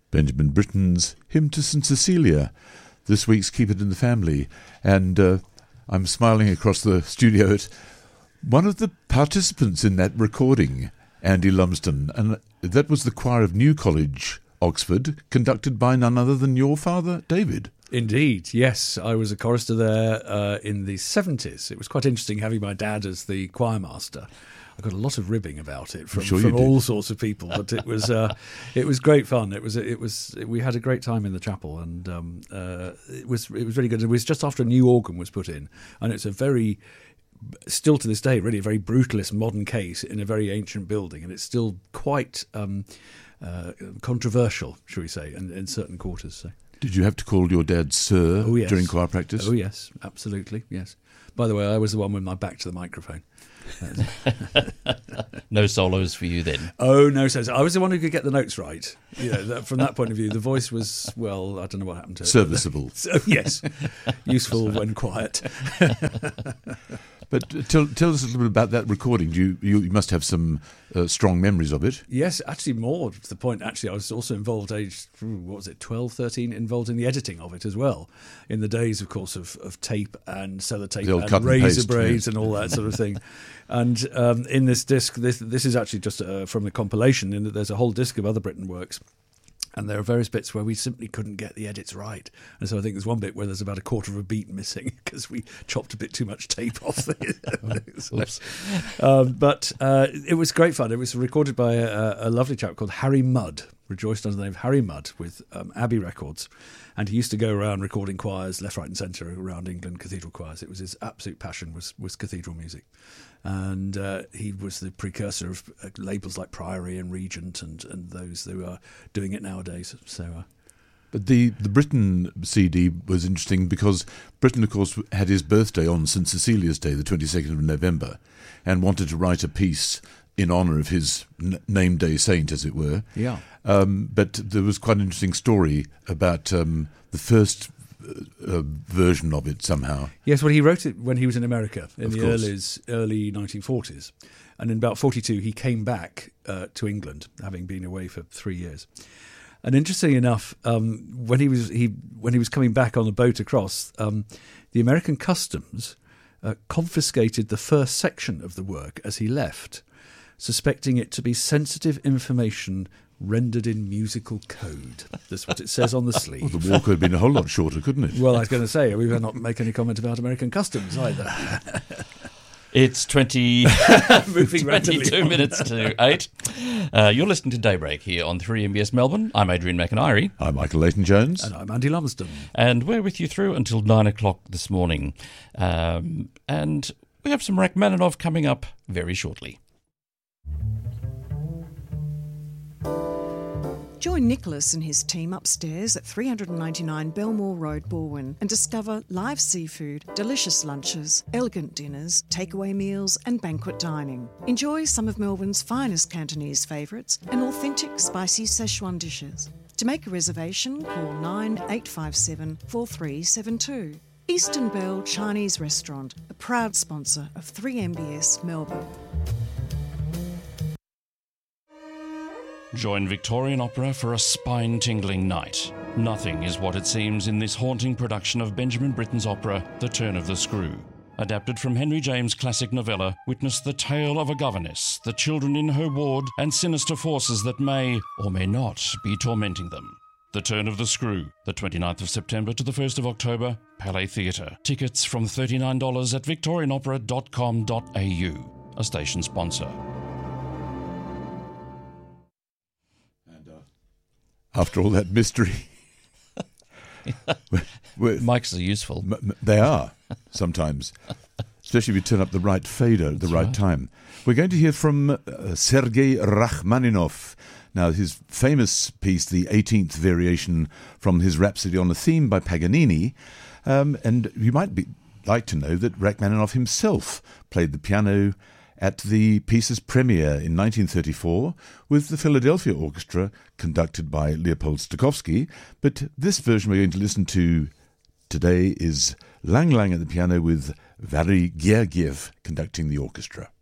Benjamin Britten's Hymn to St. Cecilia, this week's Keep It in the Family. And I'm smiling across the studio at one of the participants in that recording, Andy Lumsden, and that was the choir of New College, Oxford, conducted by none other than your father, David. Indeed, yes. I was a chorister there in the 70s. It was quite interesting having my dad as the choir master. I got a lot of ribbing about it from all sorts of people, but it was great fun. We had a great time in the chapel, and it was really good. It was just after a new organ was put in, and it's still to this day, really a very brutalist modern case in a very ancient building, and it's still quite controversial, shall we say, in certain quarters. So. Did you have to call your dad sir during choir practice? Oh yes, absolutely, yes. By the way, I was the one with my back to the microphone. No solos for you then? Oh, no solos. I was the one who could get the notes right. From that point of view, the voice was, well, I don't know what happened to it. Serviceable. Yes, useful when quiet. But tell us a little bit about that recording. You must have some strong memories of it. Yes, actually more to the point. Actually, I was also involved, aged, 12, 13, involved in the editing of it as well. In the days, of course, of tape and sellotape and razor blades and all that sort of thing. And in this disc, this is actually just from the compilation, in that there's a whole disc of other Britten works. And there are various bits where we simply couldn't get the edits right. And so I think there's one bit where there's about a quarter of a beat missing because we chopped a bit too much tape off but it was great fun. It was recorded by a lovely chap called Harry Mudd, rejoiced under the name of Harry Mudd, with Abbey Records. And he used to go around recording choirs left, right and centre around England, cathedral choirs. It was his absolute passion was cathedral music. And he was the precursor of labels like Priory and Regent and those who are doing it nowadays. So, But the Britten CD was interesting because Britten, of course, had his birthday on St. Cecilia's Day, the 22nd of November, and wanted to write a piece in honour of his name day saint, as it were. Yeah. But there was quite an interesting story about the first version of it somehow. Yes, well, he wrote it when he was in America in the early 1940s. And in about 42, he came back to England, having been away for 3 years. And interestingly enough, when he was coming back on the boat across, the American customs confiscated the first section of the work as he left, suspecting it to be sensitive information rendered in musical code. That's what it says on the sleeve. Well, the war could have been a whole lot shorter, couldn't it? Well, I was going to say, we better not make any comment about American customs either. It's 22 minutes to 8. You're listening to Daybreak here on 3MBS Melbourne. I'm Adrian McIntyre. I'm Michael Leighton-Jones. And I'm Andy Lumsden. And we're with you through until 9 o'clock this morning. And we have some Rachmaninoff coming up very shortly. Join Nicholas and his team upstairs at 399 Belmore Road, Balwyn, and discover live seafood, delicious lunches, elegant dinners, takeaway meals and banquet dining. Enjoy some of Melbourne's finest Cantonese favourites and authentic spicy Szechuan dishes. To make a reservation, call 9857 4372. Eastern Bell Chinese Restaurant, a proud sponsor of 3MBS Melbourne. Join Victorian Opera for a spine-tingling night. Nothing is what it seems in this haunting production of Benjamin Britten's opera, The Turn of the Screw. Adapted from Henry James' classic novella, witness the tale of a governess, the children in her ward, and sinister forces that may, or may not, be tormenting them. The Turn of the Screw, the 29th of September to the 1st of October, Palais Theatre. Tickets from $39 at victorianopera.com.au, a station sponsor. After all that mystery. Mics are useful. They are, sometimes. Especially if you turn up the right fader at the right time. We're going to hear from Sergei Rachmaninoff. Now, his famous piece, the 18th variation from his Rhapsody on a Theme by Paganini. And you might like to know that Rachmaninoff himself played the piano at the piece's premiere in 1934 with the Philadelphia Orchestra conducted by Leopold Stokowski. But this version we're going to listen to today is Lang Lang at the piano with Valery Gergiev conducting the orchestra.